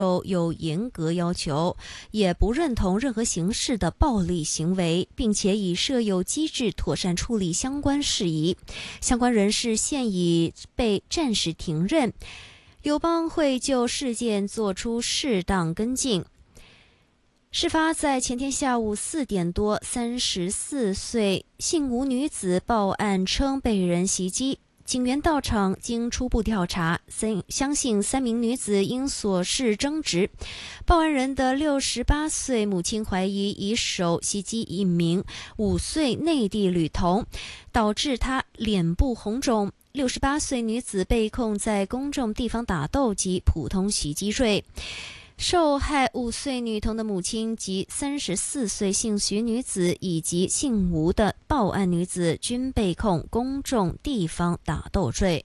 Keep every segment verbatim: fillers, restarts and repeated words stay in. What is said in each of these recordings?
有严格要求，也不认同任何形式的暴力行为，并且已设有机制妥善处理相关事宜。相关人士现已被暂时停任，友邦会就事件作出适当跟进。事发在前天下午四点多，三十四岁姓吴女子报案称被人袭击。警员到场，经初步调查，三相信三名女子因琐事争执。报案人的六十八岁母亲怀疑以手袭击一名五岁内地女童，导致她脸部红肿。六十八岁女子被控在公众地方打斗及普通袭击罪。受害五岁女童的母亲及三十四岁姓徐女子以及姓吴的报案女子均被控公众地方打斗罪。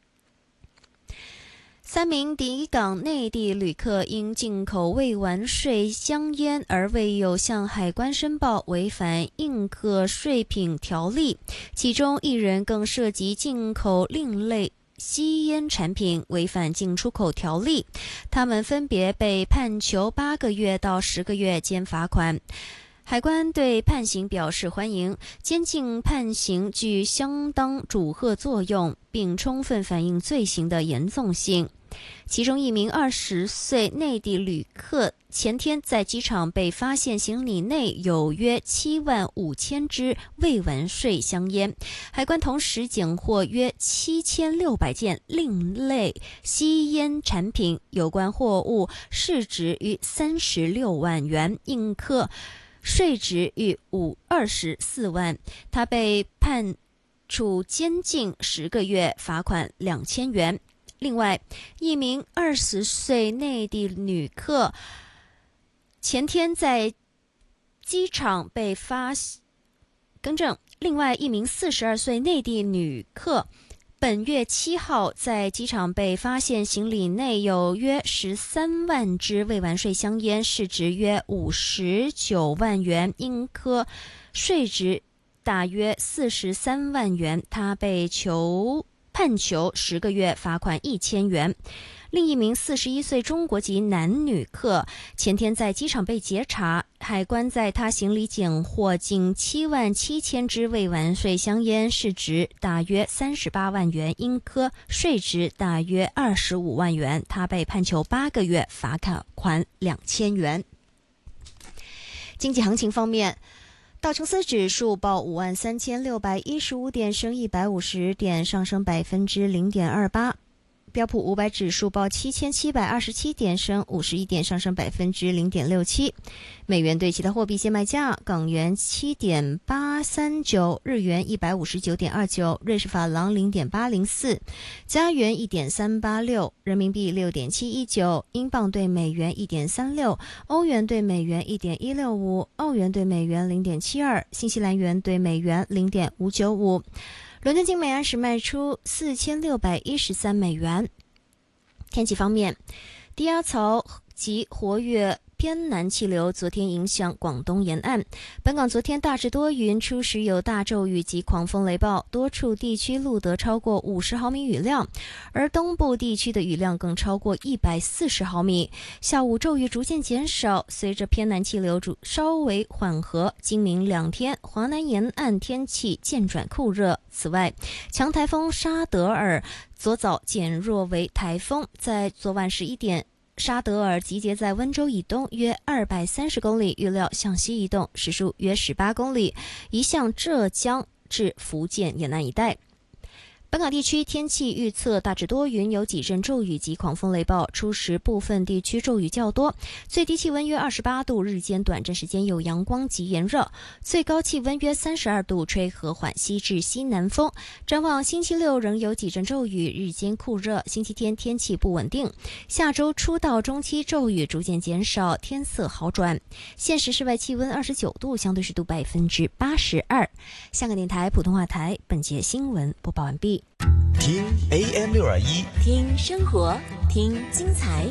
三名抵港内地旅客因进口未完税香烟而未有向海关申报，违反应课税品条例，其中一人更涉及进口另类吸烟产品，违反进出口条例，他们分别被判囚八个月到十个月兼罚款。海关对判刑表示欢迎，监禁判刑具相当阻吓作用，并充分反映罪行的严重性。其中一名二十岁内地旅客前天在机场被发现行李内有约七万五千支未完税香烟，海关同时检获约七千六百件另类吸烟产品，有关货物市值逾三十六万元，应课税值逾五二十四万。他被判处监禁十个月，罚款两千元。另外，一名二十岁内地旅客前天在机场被发更正，另外一名四十二岁内地旅客本月七号在机场被发现行李内有约十三万支未完税香烟，市值约五十九万元，应科税值大约四十三万元，他被囚判囚十个月，罚款一千元。另一名四十一岁中国籍男旅客前天在机场被截查，海关在他行李检获近七万七千支未完税香烟，市值大约三十八万元，应科税值大约二十五万元，他被判囚八个月，罚款两千元。经济行情方面，道琼斯指数报五万三千六百一十五点，升一百五十点，上升百分之零点二八。标普五百指数报七千七百二十七点，升五十一点，上升百分之零点六七。美元对其他货币现卖价：港元七点八三九，日元一百五十九点二九，瑞士法郎零点八零四，加元一点三八六，人民币六点七一九，英镑对美元一点三六，欧元对美元一点一六五，澳元对美元零点七二，新西兰元对美元零点五九五。伦敦金每安士卖出四千六百一十三美元。天气方面，低压槽及活跃偏南气流昨天影响广东沿岸，本港昨天大致多云，初时有大骤雨及狂风雷暴，多处地区录得超过五十毫米雨量，而东部地区的雨量更超过一百四十毫米。下午骤雨逐渐减少，随着偏南气流稍微缓和，今明两天华南沿岸天气渐转酷热。此外，强台风沙德尔昨早减弱为台风，在昨晚十一点，沙德尔集结在温州以东约二百三十公里，预料向西移动，时速约十八公里，移向浙江至福建沿岸一带。本港地区天气预测大致多云，有几阵骤雨及狂风雷暴，初时部分地区骤雨较多，最低气温约二十八度，日间短暂时间有阳光及炎热，最高气温约三十二度，吹和缓西至西南风。展望星期六仍有几阵骤雨，日间酷热，星期天天气不稳定，下周初到中期骤雨逐渐减少，天色好转。现时室外气温二十九度，相对湿度百分之八十二。香港电台普通话台本节新闻播报完毕。 听 A M 六二一， 听生活，听精彩。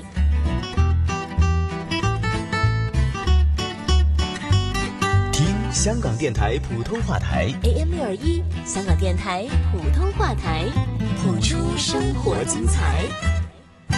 听香港电台普通话台 A M 六二一，香港电台普通话台，谱出生活精彩。